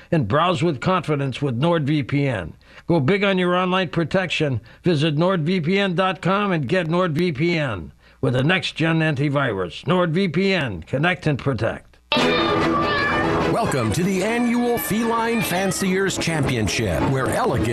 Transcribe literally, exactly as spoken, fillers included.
and browse with confidence with NordVPN. Go big on your online protection. Visit nord v p n dot com and get NordVPN with the next-gen antivirus. NordVPN. Connect and protect. Welcome to the annual Feline Fanciers Championship, where elegant